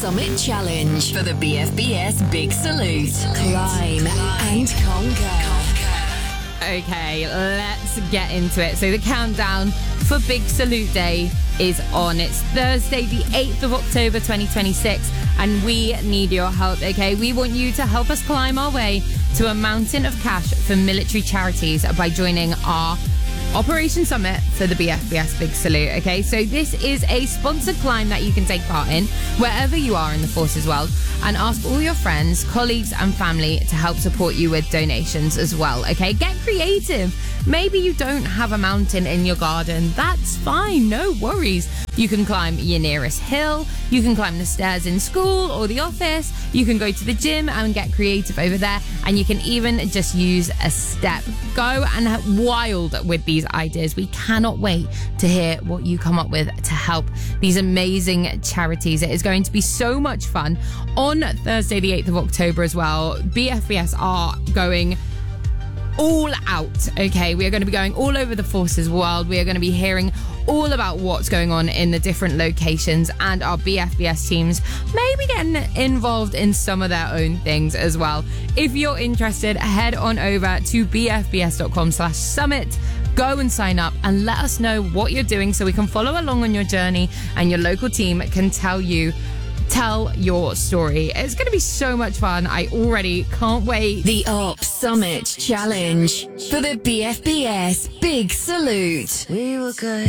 Summit Challenge for the BFBS Big Salute. Climb and conquer. Okay, let's get into it. So the countdown for Big Salute Day is on. It's Thursday, the 8th of October, 2026, and we need your help, okay? We want you to help us climb our way to a mountain of cash for military charities by joining our Operation Summit for the BFBS Big Salute, okay? So this is a sponsored climb that you can take part in wherever you are in the Forces world, and ask all your friends, colleagues and family to help support you with donations as well, okay? Get creative. Maybe you don't have a mountain in your garden. That's fine, no worries. You can climb your nearest hill, you can climb the stairs in school or the office, you can go to the gym and get creative over there, and you can even just use a step. Go and wild with these ideas. We cannot wait to hear what you come up with to help these amazing charities. It is going to be so much fun. On Thursday the 8th of October as well, BFBS are going all out, okay? We are going to be going all over the Forces world. We are going to be hearing all about what's going on in the different locations, and our BFBS teams may be getting involved in some of their own things as well. If you're interested, head on over to bfbs.com/summit. Go and sign up and let us know what you're doing so we can follow along on your journey, and your local team can tell your story. It's going to be so much fun. I already can't wait. The Op Summit Challenge for the BFBS Big Salute. We were good.